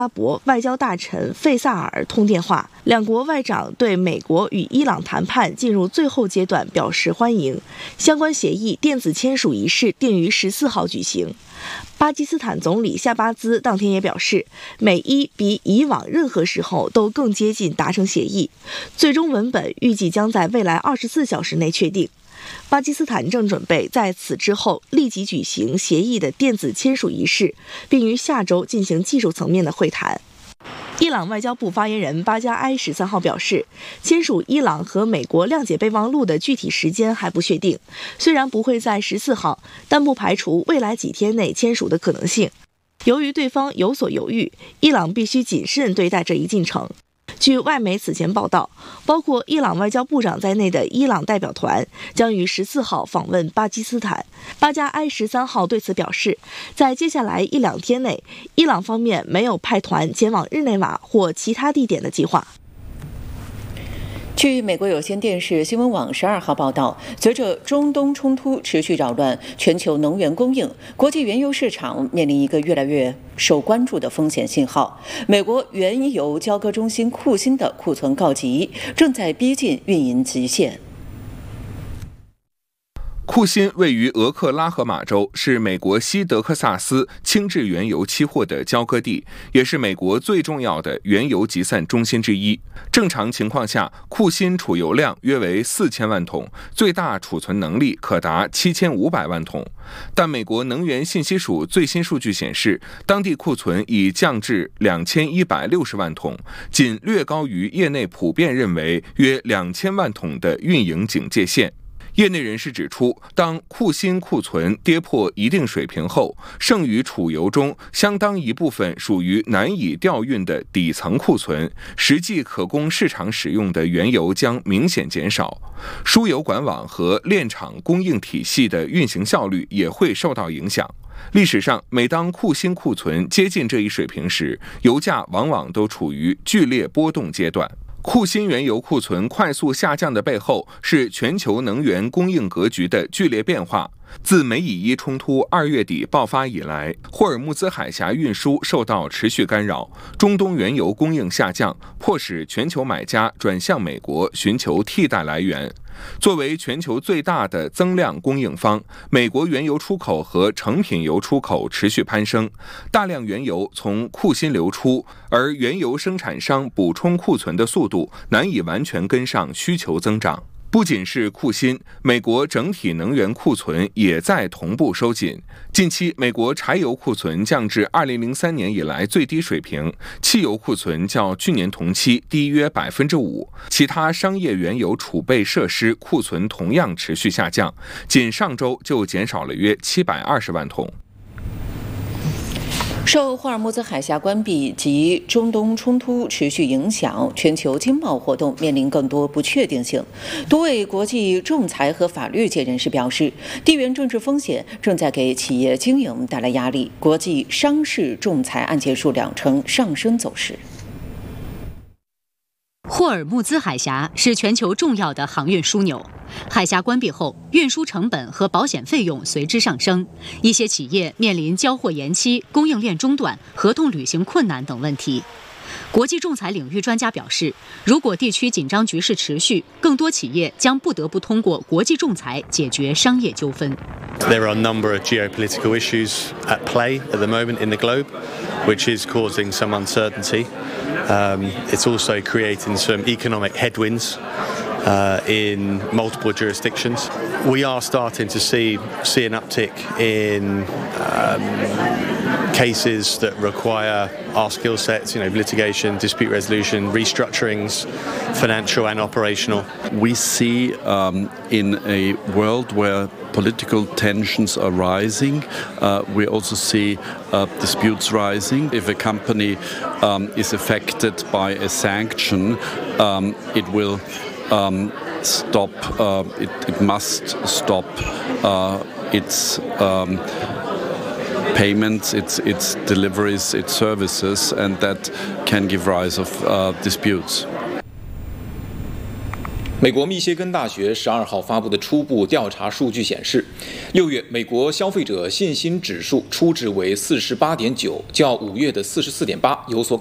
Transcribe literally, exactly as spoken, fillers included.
阿拉伯外交大臣费萨尔通电话，两国外长对美国与伊朗谈判进入最后阶段表示欢迎。相关协议电子签署仪式定于十四号举行。巴基斯坦总理夏巴兹当天也表示，美伊比以往任何时候都更接近达成协议，最终文本预计将在未来二十四小时内确定。巴基斯坦正准备在此之后立即举行协议的电子签署仪式，并于下周进行技术层面的会谈。伊朗外交部发言人巴加埃十三号表示，签署伊朗和美国谅解备忘录的具体时间还不确定，虽然不会在十四号，但不排除未来几天内签署的可能性。由于对方有所犹豫，伊朗必须谨慎对待这一进程。据外媒此前报道，包括伊朗外交部长在内的伊朗代表团将于十四号访问巴基斯坦。巴加埃十三号对此表示，在接下来一两天内，伊朗方面没有派团前往日内瓦或其他地点的计划。 据美国有线电视新闻网十二号报道，随着中东冲突持续扰乱全球能源供应，国际原油市场面临一个越来越受关注的风险信号。美国原油交割中心库欣的库存告急，正在逼近运营极限。 库欣位于俄克拉荷马州，是美国西德克萨斯轻质原油期货的交割地，也是美国最重要的原油集散中心之一。正常情况下，库欣储油量约为四千万桶，最大储存能力可达七千五百万桶。但美国能源信息署最新数据显示，当地库存已降至两千一百六十万桶，仅略高于业内普遍认为约两千万桶的运营警戒线。业内人士指出，当库欣库存跌破一定水平后，剩余储油中相当一部分属于难以调运的底层库存，实际可供市场使用的原油将明显减少，输油管网和炼厂供应体系的运行效率也会受到影响。历史上，每当库欣库存接近这一水平时，油价往往都处于剧烈波动阶段。库欣原油库存快速下降的背后，是全球能源供应格局的剧烈变化。自美以伊冲突二月底爆发以来，霍尔木兹海峡运输受到持续干扰，中东原油供应下降，迫使全球买家转向美国寻求替代来源。作为全球最大的增量供应方，美国原油出口和成品油出口持续攀升，大量原油从库欣流出，而原油生产商补充库存的速度难以完全跟上需求增长。不仅是库欣，美国整体能源库存也在同步收紧。近期，美国柴油库存降至二零零三年以来最低水平，汽油库存较去年同期低约百分之五。其他商业原油储备设施库存同样持续下降，仅上周就减少了约七百二十万桶。 受霍尔木兹海峡关闭及中东冲突持续影响，全球经贸活动面临更多不确定性。多位国际仲裁和法律界人士表示，地缘政治风险正在给企业经营带来压力，国际商事仲裁案件数量呈上升走势。 霍尔木兹海峡是全球重要的航运枢纽，海峡关闭后，运输成本和保险费用随之上升，一些企业面临交货延期、供应链中断、合同履行困难等问题。国际仲裁领域专家表示，如果地区紧张局势持续，更多企业将不得不通过国际仲裁解决商业纠纷。 There are a number of geopolitical issues at play at the moment in the globe, which is causing some uncertainty. Um, it's also creating some economic headwinds uh, in multiple jurisdictions. We are starting to see see an uptick in um, cases that require our skill sets, you know, litigation, dispute resolution, restructurings, financial and operational. We see um, in a world where political tensions are rising, uh, we also see uh, disputes rising. If a company um, is affected by a sanction, um, it will um, stop, uh, it, it must stop uh, its um, payments, its, its deliveries, its services, and that can give rise of uh, disputes. 美国密歇根大学十二号发布的初步调查数据显示，六月美国消费者信心指数初值为四十八点九，较五月的四十四点八有所